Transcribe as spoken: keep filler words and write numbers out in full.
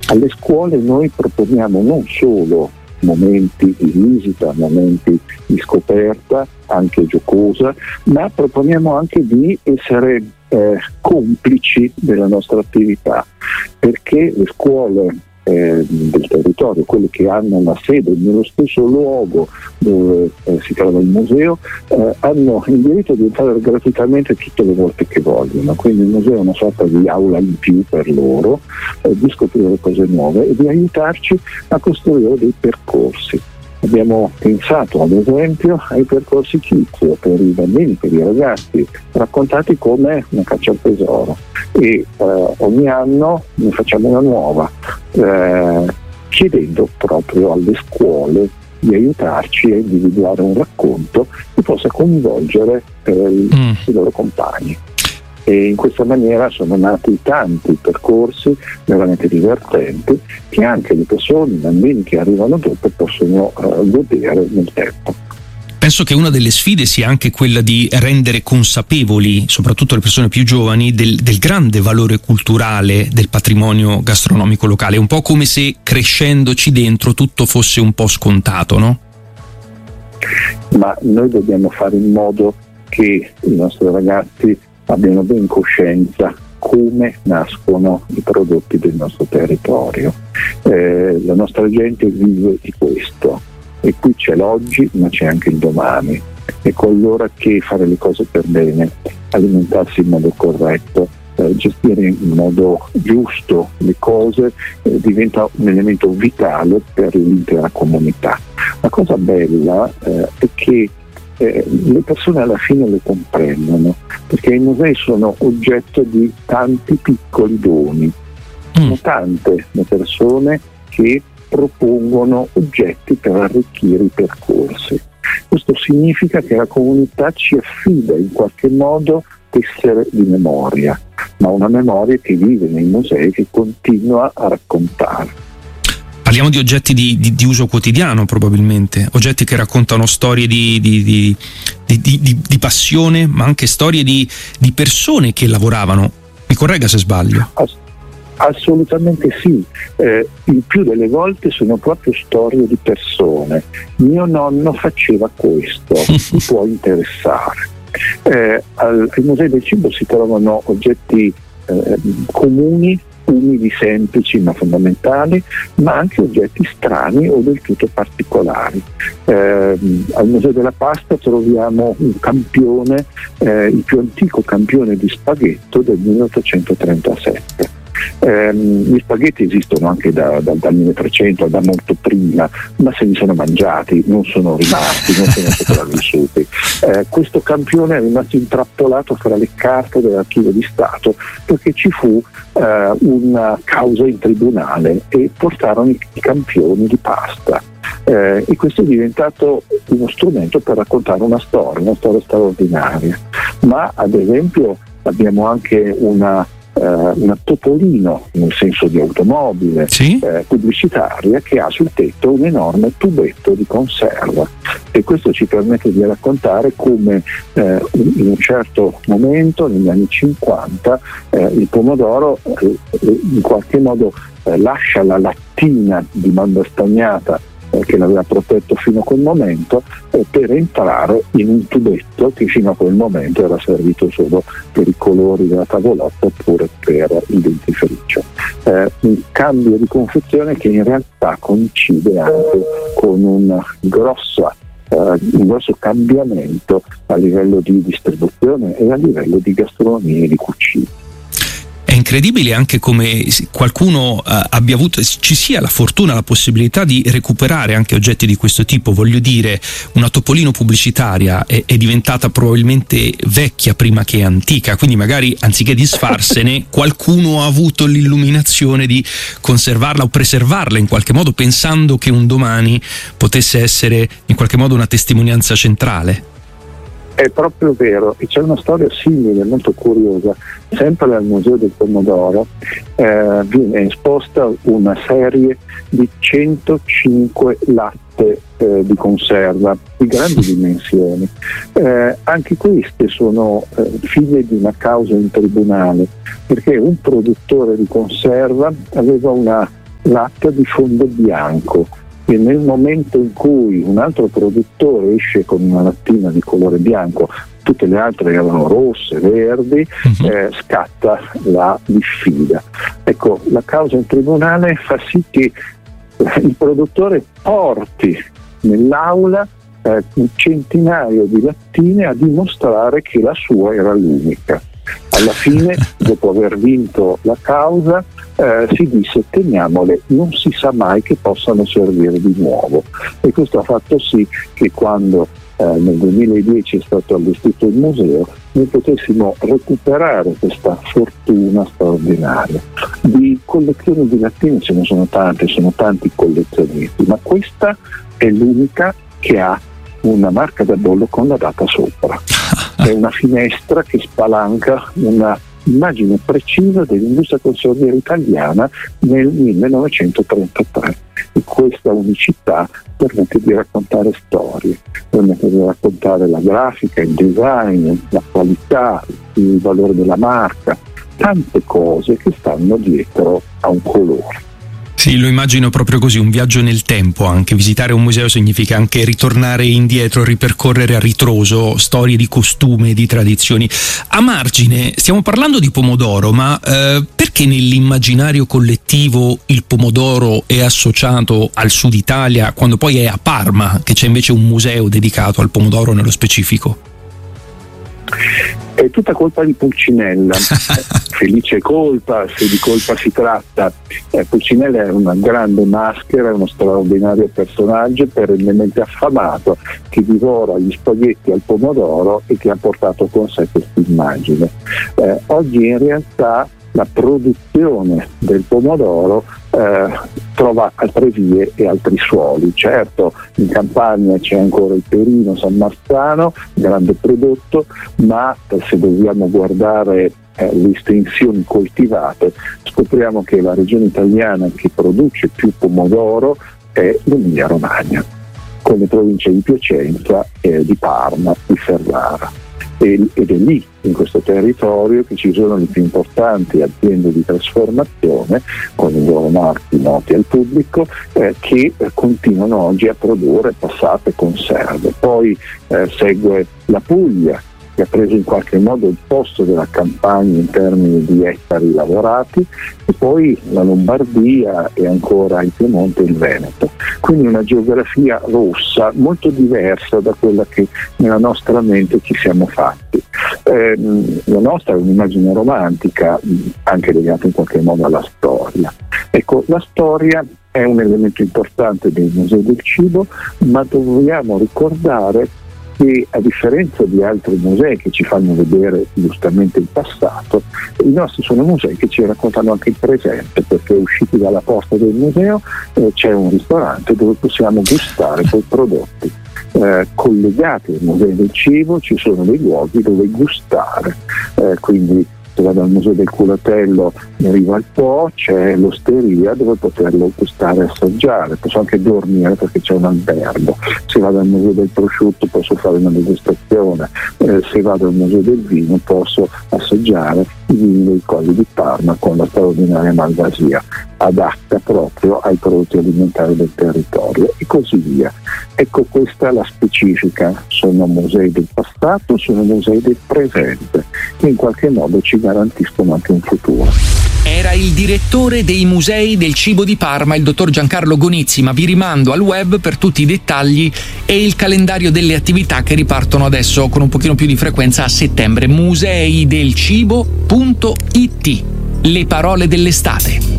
Alle scuole noi proponiamo non solo momenti di visita, momenti di scoperta, anche giocosa, ma proponiamo anche di essere eh, complici della nostra attività, perché le scuole eh, del territorio, quelle che hanno una sede nello stesso luogo dove eh, si trova il museo, eh, hanno il diritto di entrare gratuitamente tutte le volte che vogliono, quindi il museo è una sorta di aula in più per loro, eh, di scoprire cose nuove e di aiutarci a costruire dei percorsi. Abbiamo pensato ad esempio ai percorsi Kids per i bambini, per i ragazzi, raccontati come una caccia al tesoro, e eh, ogni anno ne facciamo una nuova, eh, chiedendo proprio alle scuole di aiutarci a individuare un racconto che possa coinvolgere eh, mm. i loro compagni. E in questa maniera sono nati tanti percorsi veramente divertenti che anche le persone, i bambini che arrivano dopo possono uh, godere nel tempo. Penso che una delle sfide sia anche quella di rendere consapevoli, soprattutto le persone più giovani, del, del grande valore culturale del patrimonio gastronomico locale, un po' come se crescendoci dentro tutto fosse un po' scontato, no? Ma noi dobbiamo fare in modo che i nostri ragazzi abbiano ben coscienza come nascono i prodotti del nostro territorio. Eh, la nostra gente vive di questo, e qui c'è l'oggi ma c'è anche il domani. Ecco allora che fare le cose per bene, alimentarsi in modo corretto, eh, gestire in modo giusto le cose eh, diventa un elemento vitale per l'intera comunità. La cosa bella eh, è che Eh, le persone alla fine le comprendono, perché i musei sono oggetto di tanti piccoli doni, sono tante le persone che propongono oggetti per arricchire i percorsi. Questo significa che la comunità ci affida in qualche modo tessere di memoria, ma una memoria che vive nei musei, che continua a raccontare. Parliamo di oggetti di, di, di uso quotidiano, probabilmente, oggetti che raccontano storie di, di, di, di, di, di passione, ma anche storie di, di persone che lavoravano. Mi corregga se sbaglio. Ass- assolutamente sì, eh, il più delle volte sono proprio storie di persone. Mio nonno faceva questo, ti può interessare. Eh, al, ai musei del cibo si trovano oggetti eh, comuni, umili, semplici ma fondamentali, ma anche oggetti strani o del tutto particolari. Eh, al Museo della Pasta troviamo un campione, eh, il più antico campione di spaghetto del milleottocentotrentasette. Eh, gli spaghetti esistono anche da, da, dal milletrecento, da molto prima, ma se li sono mangiati, non sono rimasti, non sono sopravvissuti. Eh, questo campione è rimasto intrappolato fra le carte dell'archivio di Stato perché ci fu eh, una causa in tribunale e portarono i, i campioni di pasta. Eh, e questo è diventato uno strumento per raccontare una storia, una storia straordinaria. Ma ad esempio abbiamo anche una Uh, una topolino, nel senso di automobile, sì? eh, pubblicitaria, che ha sul tetto un enorme tubetto di conserva, e questo ci permette di raccontare come eh, in un certo momento, negli anni cinquanta, eh, il pomodoro eh, in qualche modo eh, lascia la lattina di banda stagnata che l'aveva protetto fino a quel momento, eh, per entrare in un tubetto che fino a quel momento era servito solo per i colori della tavolotta oppure per il dentifricio. Eh, un cambio di confezione che in realtà coincide anche con un grosso, eh, un grosso cambiamento a livello di distribuzione e a livello di gastronomia e di cucina. È incredibile anche come qualcuno uh, abbia avuto, ci sia la fortuna, la possibilità di recuperare anche oggetti di questo tipo. Voglio dire, una topolino pubblicitaria è, è diventata probabilmente vecchia prima che antica, quindi magari anziché disfarsene qualcuno ha avuto l'illuminazione di conservarla o preservarla in qualche modo, pensando che un domani potesse essere in qualche modo una testimonianza centrale. È proprio vero, e c'è una storia simile, molto curiosa. Sempre al Museo del Pomodoro eh, viene esposta una serie di centocinque latte eh, di conserva di grandi dimensioni. Eh, anche queste sono eh, figlie di una causa in tribunale, perché un produttore di conserva aveva una latta di fondo bianco, e nel momento in cui un altro produttore esce con una lattina di colore bianco, tutte le altre erano rosse, verdi, uh-huh. eh, scatta la diffida. Ecco, la causa in tribunale fa sì che il produttore porti nell'aula eh, un centinaio di lattine a dimostrare che la sua era l'unica. Alla fine, dopo aver vinto la causa, eh, si disse teniamole, non si sa mai che possano servire di nuovo, e questo ha fatto sì che quando eh, nel duemiladieci è stato allestito il museo noi potessimo recuperare questa fortuna straordinaria. Di collezioni di lattine ce ne sono tante, sono tanti collezionisti, ma questa è l'unica che ha una marca da bollo con la data sopra. È una finestra che spalanca una immagine precisa dell'industria conserviera italiana nel millenovecentotrentatré, e questa unicità permette di raccontare storie, permette di raccontare la grafica, il design, la qualità, il valore della marca, tante cose che stanno dietro a un colore. Sì, lo immagino proprio così, un viaggio nel tempo anche. Visitare un museo significa anche ritornare indietro, ripercorrere a ritroso storie di costume, di tradizioni. A margine, stiamo parlando di pomodoro, ma eh, perché nell'immaginario collettivo il pomodoro è associato al Sud Italia, quando poi è a Parma che c'è invece un museo dedicato al pomodoro nello specifico? È tutta colpa di Pulcinella, felice colpa, se di colpa si tratta. Eh, Pulcinella è una grande maschera, è uno straordinario personaggio perennemente affamato che divora gli spaghetti al pomodoro e che ha portato con sé questa immagine. Eh, oggi in realtà la produzione del pomodoro eh, trova altre vie e altri suoli. Certo, in Campania c'è ancora il Perino San Marzano, grande prodotto, ma se dobbiamo guardare eh, le estensioni coltivate scopriamo che la regione italiana che produce più pomodoro è l'Emilia Romagna, con le province di Piacenza, eh, di Parma, di Ferrara. Ed è lì, in questo territorio, che ci sono le più importanti aziende di trasformazione, con i loro marchi noti al pubblico, eh, che eh, continuano oggi a produrre passate conserve. Poi eh, segue la Puglia, che ha preso in qualche modo il posto della Campania in termini di ettari lavorati, e poi la Lombardia e ancora il Piemonte e il Veneto. Quindi una geografia rossa molto diversa da quella che nella nostra mente ci siamo fatti. Eh, la nostra è un'immagine romantica, anche legata in qualche modo alla storia. Ecco, la storia è un elemento importante dei musei del cibo, ma dobbiamo ricordare che, a differenza di altri musei che ci fanno vedere giustamente il passato, i nostri sono musei che ci raccontano anche il presente, perché usciti dalla porta del museo eh, c'è un ristorante dove possiamo gustare quei prodotti. Eh, collegati ai musei del cibo ci sono dei luoghi dove gustare, eh, quindi se vado al museo del culatello in riva al Po c'è l'osteria dove poterlo gustare e assaggiare, posso anche dormire perché c'è un albergo. Se vado al museo del prosciutto posso fare una degustazione, eh, se vado al museo del vino posso assaggiare i vini dei Colli di Parma con la straordinaria Malvasia, adatta proprio ai prodotti alimentari del territorio, e così via. Ecco, questa è la specifica: sono musei del passato, sono musei del presente, che in qualche modo ci garantiscono anche un futuro. Era il direttore dei musei del cibo di Parma, il dottor Giancarlo Gonizzi, ma vi rimando al web per tutti i dettagli e il calendario delle attività che ripartono adesso con un pochino più di frequenza a settembre. musei del cibo punto it, le parole dell'estate.